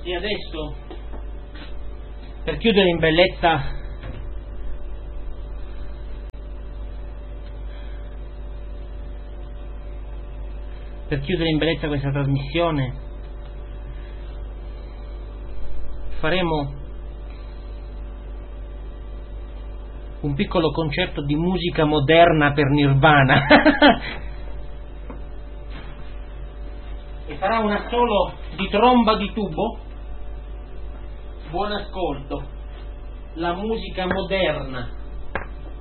E adesso, per chiudere in bellezza questa trasmissione, faremo un piccolo concerto di musica moderna per Nirvana e sarà un assolo di tromba di tubo. Buon ascolto, la musica moderna